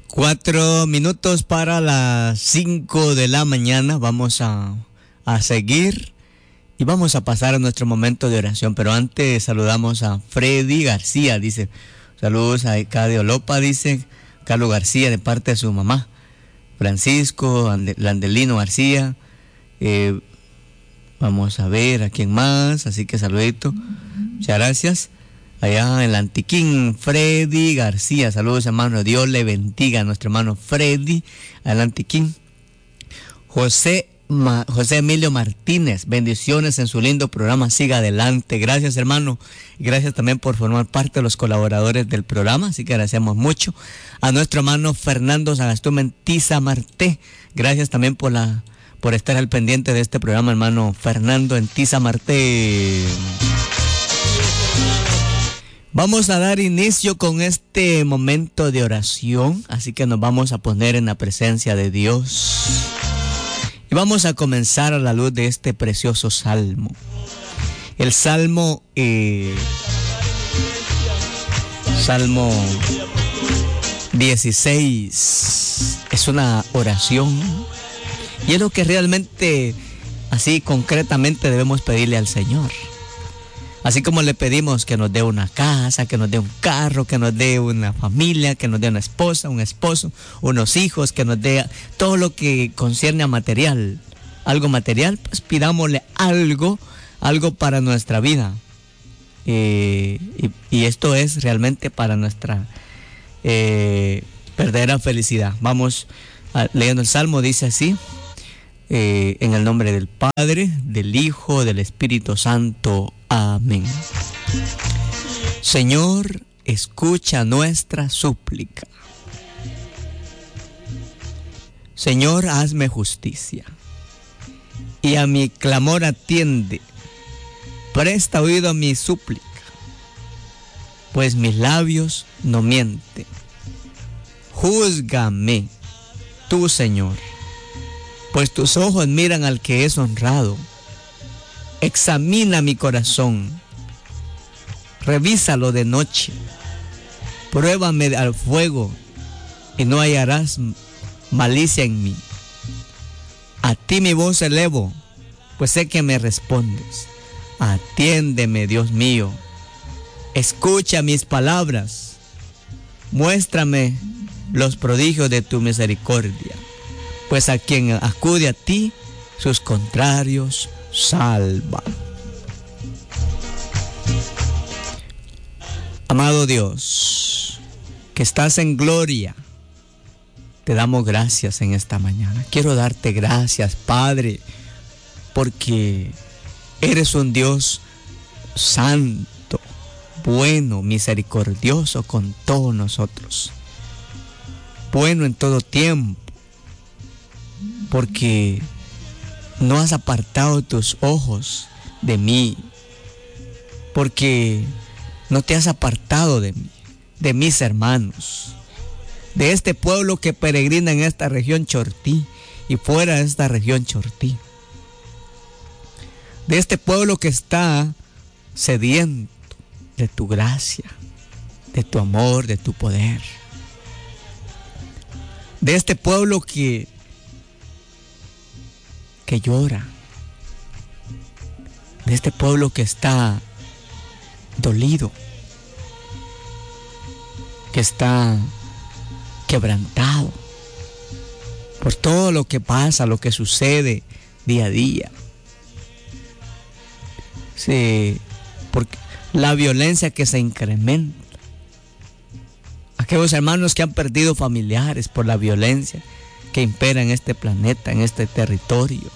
4 minutos para las 5 de la mañana. Vamos a seguir y vamos a pasar a nuestro momento de oración. Pero antes saludamos a Freddy García. Dice, saludos a Cadio Lopa, dice Carlos García, de parte de su mamá. Francisco Landelino García. Vamos a ver a quién más. Así que saludito. Muchas gracias. Allá en el Antiquín, Freddy García. Saludos, hermano. Dios le bendiga a nuestro hermano Freddy, al Antiquín. José Emilio Martínez, bendiciones en su lindo programa. Siga adelante. Gracias, hermano. Y gracias también por formar parte de los colaboradores del programa. Así que agradecemos mucho a nuestro hermano Fernando Sagastume en Tiza Marté. Gracias también por estar al pendiente de este programa, hermano Fernando en Tiza Marté. Vamos a dar inicio con este momento de oración, así que nos vamos a poner en la presencia de Dios. Y vamos a comenzar a la luz de este precioso salmo. El Salmo 16 es una oración y es lo que realmente, así concretamente, debemos pedirle al Señor. Así como le pedimos que nos dé una casa, que nos dé un carro, que nos dé una familia, que nos dé una esposa, un esposo, unos hijos, que nos dé todo lo que concierne a material, algo material, pues pidámosle algo para nuestra vida. Y esto es realmente para nuestra verdadera felicidad. Vamos leyendo el Salmo, dice así. En el nombre del Padre, del Hijo, del Espíritu Santo. Amén. Señor, escucha nuestra súplica. Señor, hazme justicia y a mi clamor atiende. Presta oído a mi súplica, pues mis labios no mienten. Júzgame, tú, Señor, pues tus ojos miran al que es honrado. Examina mi corazón, revísalo de noche, pruébame al fuego y no hallarás malicia en mí. A ti mi voz elevo, pues sé que me respondes. Atiéndeme, Dios mío, escucha mis palabras, muéstrame los prodigios de tu misericordia, pues a quien acude a ti, sus contrarios salva. Amado Dios, que estás en gloria, te damos gracias en esta mañana. Quiero darte gracias, Padre, porque eres un Dios santo, bueno, misericordioso con todos nosotros. Bueno en todo tiempo, porque no has apartado tus ojos de mí, porque no te has apartado de mí, de mis hermanos, de este pueblo que peregrina en esta región Chortí y fuera de esta región Chortí, de este pueblo que está sediento de tu gracia, de tu amor, de tu poder, de este pueblo que llora, de este pueblo que está dolido, que está quebrantado por todo lo que pasa, lo que sucede día a día. Sí, por la violencia que se incrementa. Aquellos hermanos que han perdido familiares por la violencia que impera en este planeta, en este territorio.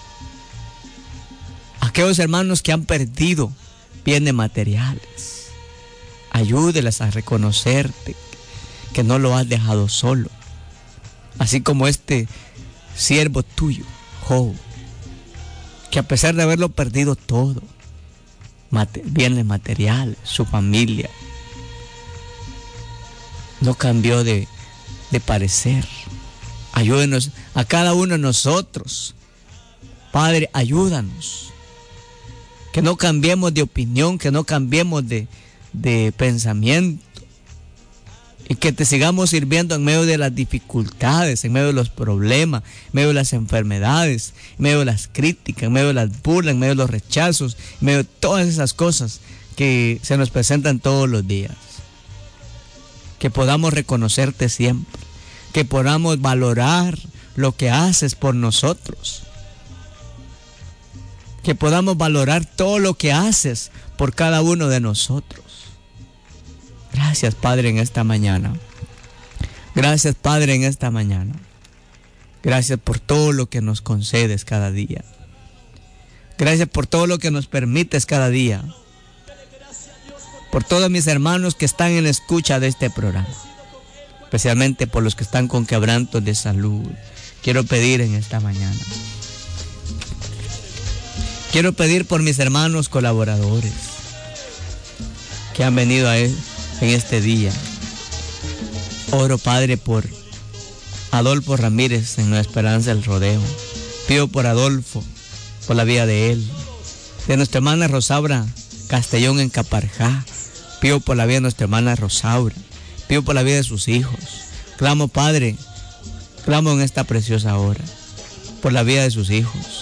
Aquellos hermanos que han perdido bienes materiales, ayúdeles a reconocerte que no lo has dejado solo, así como este siervo tuyo, Job, que a pesar de haberlo perdido todo, bienes materiales, su familia, no cambió de parecer. Ayúdenos a cada uno de nosotros, Padre, ayúdanos, que no cambiemos de opinión, que no cambiemos de pensamiento, Y que te sigamos sirviendo en medio de las dificultades, en medio de los problemas, en medio de las enfermedades, en medio de las críticas, en medio de las burlas, en medio de los rechazos, en medio de todas esas cosas que se nos presentan todos los días. Que podamos reconocerte siempre, que podamos valorar lo que haces por nosotros, que podamos valorar todo lo que haces por cada uno de nosotros. Gracias, Padre, en esta mañana. Gracias, Padre, en esta mañana. Gracias por todo lo que nos concedes cada día. Gracias por todo lo que nos permites cada día. Por todos mis hermanos que están en escucha de este programa. Especialmente por los que están con quebrantos de salud. Quiero pedir en esta mañana. Quiero pedir por mis hermanos colaboradores que han venido a él en este día. Oro, Padre, por Adolfo Ramírez en Nueva Esperanza del Rodeo. Pido por Adolfo, por la vida de él. De nuestra hermana Rosaura Castellón en Caparjá. Pido por la vida de nuestra hermana Rosaura. Pido por la vida de sus hijos. Clamo, Padre, clamo en esta preciosa hora por la vida de sus hijos.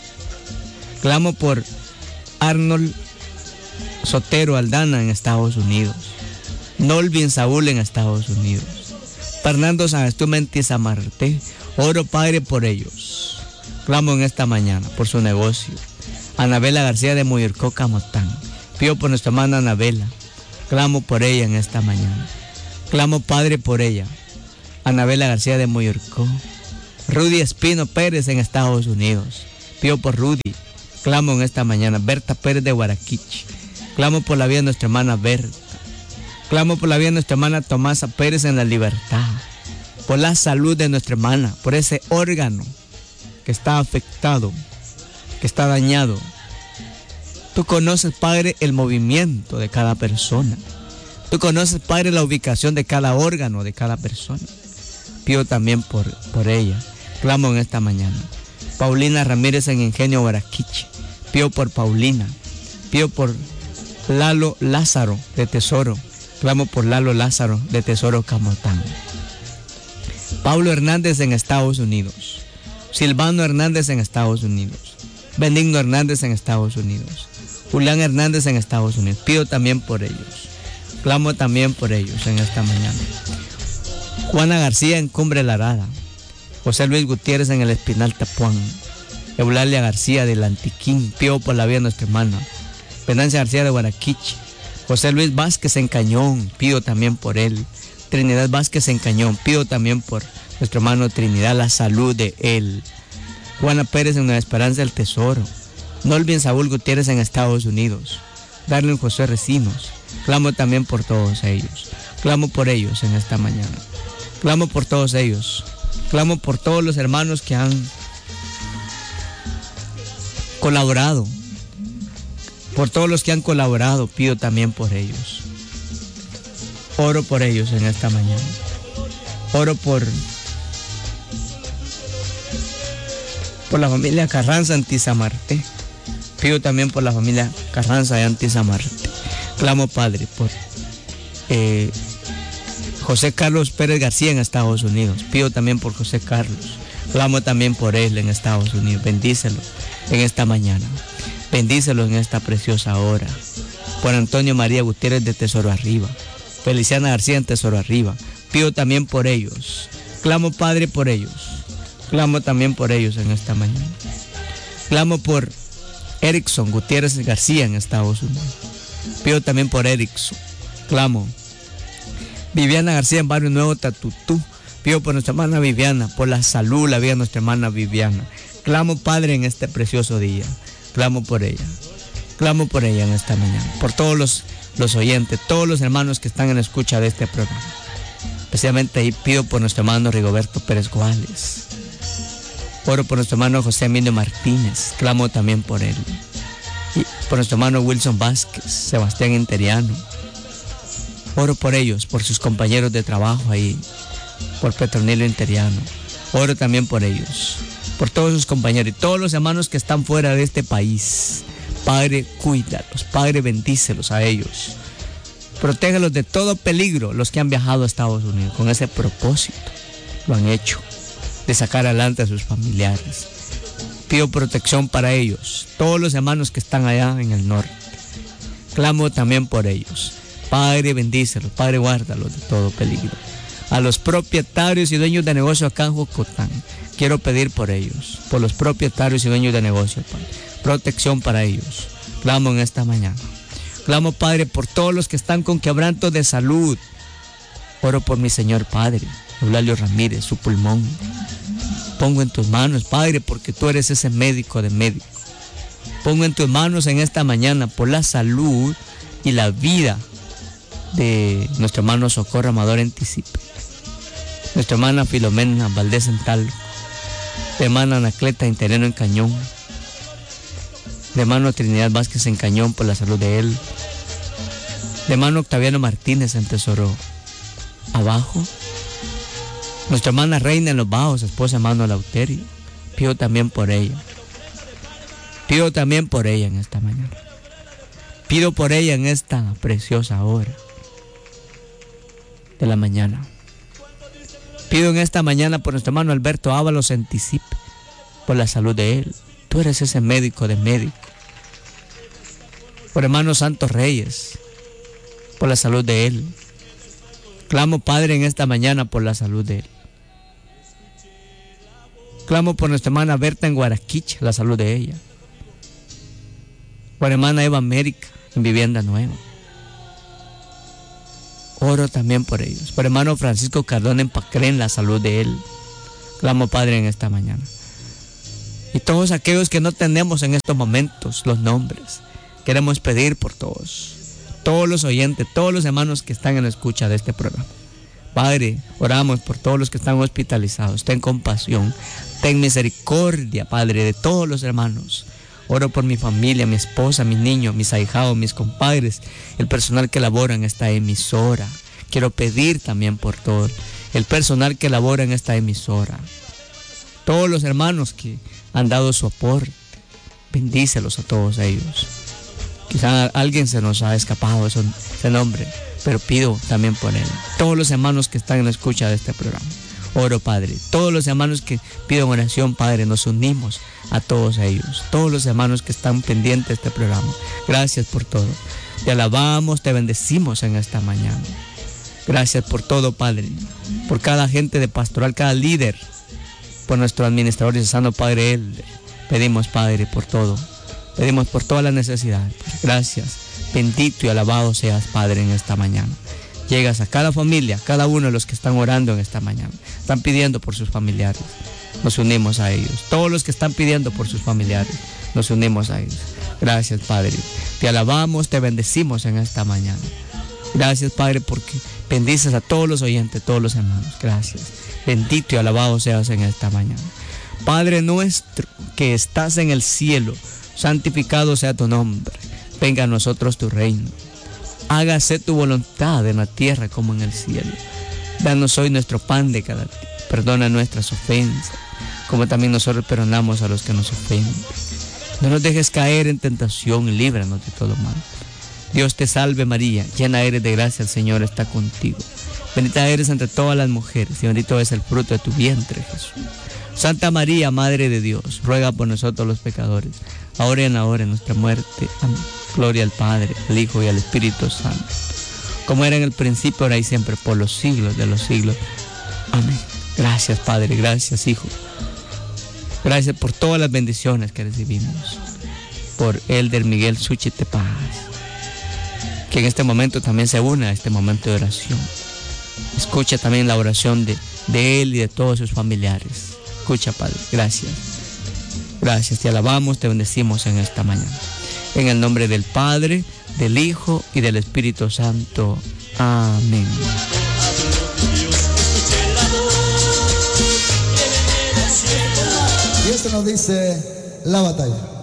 Clamo por Arnold Sotero Aldana en Estados Unidos. Nolvin Saúl en Estados Unidos. Fernando Sagastume en Tizamarte. Oro, Padre, por ellos. Clamo en esta mañana por su negocio. Anabela García de Muyurcó, Camotán. Pido por nuestra hermana Anabela. Clamo por ella en esta mañana. Clamo, Padre, por ella. Anabela García de Muyurcó. Rudy Espino Pérez en Estados Unidos. Pido por Rudy. Clamo en esta mañana. Berta Pérez de Guaraquichi. Clamo por la vida de nuestra hermana Berta. Clamo por la vida de nuestra hermana Tomasa Pérez en La Libertad. Por la salud de nuestra hermana. Por ese órgano que está afectado, que está dañado. Tú conoces, Padre, el movimiento de cada persona. Tú conoces, Padre, la ubicación de cada órgano de cada persona. Pido también por ella. Clamo en esta mañana. Paulina Ramírez en Ingenio Guaraquichi. Pido por Paulina. Pido por Lalo Lázaro de Tesoro. Clamo por Lalo Lázaro de Tesoro Camotán. Pablo Hernández en Estados Unidos. Silvano Hernández en Estados Unidos. Benigno Hernández en Estados Unidos. Julián Hernández en Estados Unidos. Pido también por ellos. Clamo también por ellos en esta mañana. Juana García en Cumbre Larada. José Luis Gutiérrez en el Espinal Tapuán. Eulalia García del Antiquín. Pido por la vida de nuestra hermana. Venancia García de Guaraquichi. José Luis Vázquez en Cañón. Pido también por él. Trinidad Vázquez en Cañón. Pido también por nuestro hermano Trinidad, la salud de él. Juana Pérez en Nueva Esperanza del Tesoro. Nolvin Saúl Gutiérrez en Estados Unidos. Darlene José Recinos. Clamo también por todos ellos. Clamo por ellos en esta mañana. Clamo por todos ellos. Clamo por todos los hermanos que han colaborado. Por todos los que han colaborado, pido también por ellos. Oro por ellos en esta mañana. Oro por la familia Carranza en Tizamarte. Pido también por la familia Carranza en Tizamarte. Clamo, Padre, por José Carlos Pérez García en Estados Unidos. Pido también por José Carlos. Clamo también por él en Estados Unidos. Bendícelo en esta mañana. Bendícelo en esta preciosa hora. Por Antonio María Gutiérrez de Tesoro Arriba. Feliciana García en Tesoro Arriba. Pido también por ellos. Clamo, Padre, por ellos. Clamo también por ellos en esta mañana. Clamo por Erickson Gutiérrez García en Estados Unidos. Pido también por Erickson. Clamo. Viviana García en Barrio Nuevo Tatutú. Pido por nuestra hermana Viviana, por la salud, la vida de nuestra hermana Viviana. Clamo, Padre, en este precioso día. Clamo por ella. Clamo por ella en esta mañana. Por todos los oyentes, todos los hermanos que están en la escucha de este programa. Especialmente ahí pido por nuestro hermano Rigoberto Pérez Guales. Oro por nuestro hermano José Emilio Martínez. Clamo también por él. Y por nuestro hermano Wilson Vázquez, Sebastián Interiano. Oro por ellos, por sus compañeros de trabajo ahí. Por Petronilo Interiano. Oro también por ellos. Por todos sus compañeros y todos los hermanos que están fuera de este país. Padre, cuídalos. Padre, bendícelos a ellos. Protégelos de todo peligro, los que han viajado a Estados Unidos. Con ese propósito lo han hecho, de sacar adelante a sus familiares. Pido protección para ellos, todos los hermanos que están allá en el norte. Clamo también por ellos. Padre, bendícelos, Padre, guárdalos de todo peligro. A los propietarios y dueños de negocio acá en Jocotán, quiero pedir por ellos, por los propietarios y dueños de negocio, Padre. Protección para ellos. Clamo en esta mañana. Clamo, Padre, por todos los que están con quebranto de salud. Oro por mi Señor Padre, Eulalio Ramírez, su pulmón. Pongo en tus manos, Padre, porque tú eres ese médico de médicos. Pongo en tus manos en esta mañana por la salud y la vida de nuestro hermano Socorro Amador en Tisipe, nuestra hermana Filomena Valdés en Talco, de hermana Anacleta Intereno en Cañón, de hermano Trinidad Vázquez en Cañón por la salud de él, de hermano Octaviano Martínez en Tesoro Abajo, nuestra hermana Reina en Los Bajos, esposa de hermano Lauterio. Pido también por ella. Pido también por ella en esta mañana. Pido por ella en esta preciosa hora de la mañana. Pido en esta mañana por nuestro hermano Alberto Ábalos en Tisipe, por la salud de él. Tú eres ese médico de médicos. Por hermano Santos Reyes, por la salud de él. Clamo, Padre, en esta mañana por la salud de él. Clamo por nuestra hermana Berta en Guaraquicha, la salud de ella. Por hermana Eva América en Vivienda Nueva. Oro también por ellos. Por hermano Francisco Cardona en Pacrén, la salud de él. Clamo, Padre, en esta mañana. Y todos aquellos que no tenemos en estos momentos los nombres, queremos pedir por todos. Todos los oyentes, todos los hermanos que están en la escucha de este programa. Padre, oramos por todos los que están hospitalizados. Ten compasión, ten misericordia, Padre, de todos los hermanos. Oro por mi familia, mi esposa, mis niños, mis ahijados, mis compadres, el personal que labora en esta emisora. Quiero pedir también por todo el personal que labora en esta emisora. Todos los hermanos que han dado su aporte, bendícelos a todos ellos. Quizá a alguien se nos ha escapado ese nombre, pero pido también por él. Todos los hermanos que están en la escucha de este programa. Oro, Padre. Todos los hermanos que piden oración, Padre, nos unimos a todos ellos. Todos los hermanos que están pendientes de este programa. Gracias por todo. Te alabamos, te bendecimos en esta mañana. Gracias por todo, Padre. Por cada gente de pastoral, cada líder. Por nuestro administrador diocesano, Padre Elder. Pedimos, Padre, por todo. Pedimos por todas las necesidades. Gracias. Bendito y alabado seas, Padre, en esta mañana. Llegas a cada familia, cada uno de los que están orando en esta mañana. Están pidiendo por sus familiares. Nos unimos a ellos. Todos los que están pidiendo por sus familiares, nos unimos a ellos. Gracias, Padre. Te alabamos, te bendecimos en esta mañana. Gracias, Padre, porque bendices a todos los oyentes, todos los hermanos. Gracias. Bendito y alabado seas en esta mañana. Padre nuestro que estás en el cielo, santificado sea tu nombre. Venga a nosotros tu reino. Hágase tu voluntad en la tierra como en el cielo. Danos hoy nuestro pan de cada día. Perdona nuestras ofensas, como también nosotros perdonamos a los que nos ofenden. No nos dejes caer en tentación y líbranos de todo mal. Dios te salve María, llena eres de gracia, el Señor está contigo. Bendita eres entre todas las mujeres y bendito es el fruto de tu vientre, Jesús. Santa María, Madre de Dios, ruega por nosotros los pecadores, ahora y en la hora de nuestra muerte. Amén. Gloria al Padre, al Hijo y al Espíritu Santo, como era en el principio, ahora y siempre, por los siglos de los siglos. Amén. Gracias, Padre, gracias, Hijo. Gracias por todas las bendiciones que recibimos. Por Elder Miguel Suchite Paz, que en este momento también se une a este momento de oración. Escucha también la oración de él y de todos sus familiares. Escucha, Padre, gracias. Gracias, te alabamos, te bendecimos en esta mañana. En el nombre del Padre, del Hijo y del Espíritu Santo. Amén. Y esto nos dice la batalla.